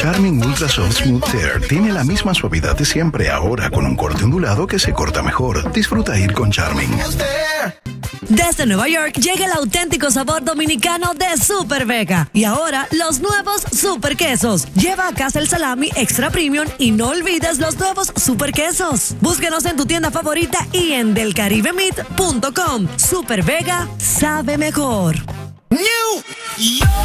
Charmin Ultra Soft Smooth Tear tiene la misma suavidad de siempre, ahora con un corte ondulado que se corta mejor. Disfruta ir con Charmin. Desde Nueva York llega el auténtico sabor dominicano de Super Vega. Y ahora, los nuevos Super Quesos. Lleva a casa el salami extra premium y no olvides los nuevos Super Quesos. Búsquenos en tu tienda favorita y en delcaribemeat.com. Super Vega sabe mejor.